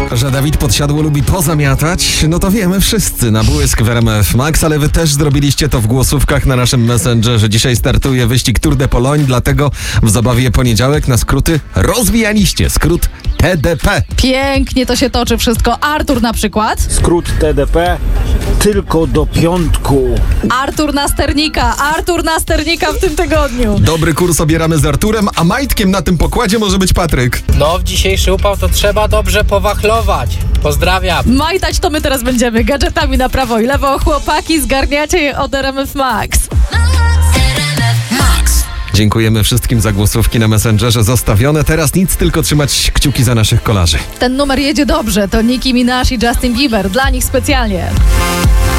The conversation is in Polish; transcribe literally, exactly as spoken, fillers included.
Że Dawid Podsiadło lubi pozamiatać, no to wiemy wszyscy na błysk w R M F Max, ale wy też zrobiliście to w głosówkach na naszym Messengerze. Dzisiaj startuje wyścig Tour de Pologne, dlatego w zabawie poniedziałek na skróty rozwijaliście skrót T D P. Pięknie to się toczy wszystko. Artur na przykład. Skrót T D P tylko do piątku. Artur na sternika. Artur na sternika w tym tygodniu. Dobry kurs obieramy z Arturem, a majtkiem na tym pokładzie może być Patryk. No, w dzisiejszy upał to trzeba dobrze powachlować. Pozdrawiam. Majtać to my teraz będziemy gadżetami na prawo i lewo. Chłopaki, zgarniacie je od R M F Max. Dziękujemy wszystkim za głosówki na Messengerze zostawione. Teraz nic, tylko trzymać kciuki za naszych kolarzy. Ten numer jedzie dobrze. To Nicki Minaj i Justin Bieber. Dla nich specjalnie.